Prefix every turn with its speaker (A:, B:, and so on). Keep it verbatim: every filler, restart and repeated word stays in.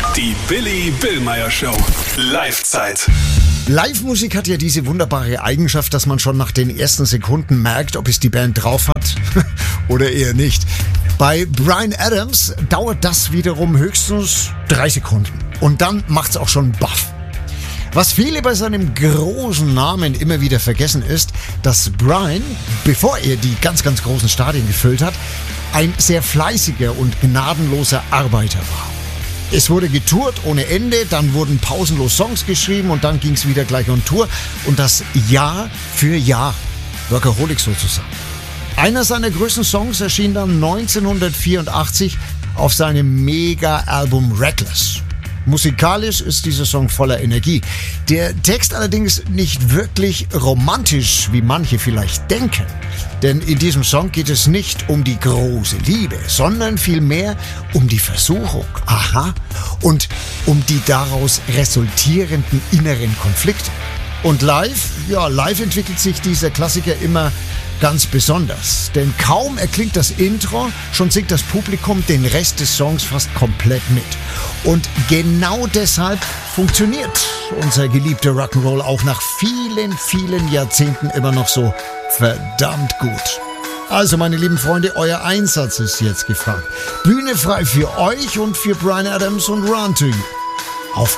A: Die Billy Billmeyer Show. Live-Zeit.
B: Live-Musik hat ja diese wunderbare Eigenschaft, dass man schon nach den ersten Sekunden merkt, ob es die Band drauf hat oder eher nicht. Bei Bryan Adams dauert das wiederum höchstens drei Sekunden. Und dann macht's auch schon baff. Was viele bei seinem großen Namen immer wieder vergessen ist, dass Bryan, bevor er die ganz, ganz großen Stadien gefüllt hat, ein sehr fleißiger und gnadenloser Arbeiter war. Es wurde getourt ohne Ende, dann wurden pausenlos Songs geschrieben und dann ging es wieder gleich on Tour. Und das Jahr für Jahr. Workaholic sozusagen. Einer seiner größten Songs erschien dann neunzehnhundertvierundachtzig auf seinem Mega-Album Reckless. Musikalisch ist dieser Song voller Energie. Der Text allerdings nicht wirklich romantisch, wie manche vielleicht denken. Denn in diesem Song geht es nicht um die große Liebe, sondern vielmehr um die Versuchung. Aha. Und um die daraus resultierenden inneren Konflikte. Und live, ja, live entwickelt sich dieser Klassiker immer ganz besonders. Denn kaum erklingt das Intro, schon singt das Publikum den Rest des Songs fast komplett mit. Und genau deshalb funktioniert unser geliebter Rock'n'Roll auch nach vielen, vielen Jahrzehnten immer noch so verdammt gut. Also, meine lieben Freunde, euer Einsatz ist jetzt gefragt. Bühne frei für euch und für Bryan Adams und Run to You.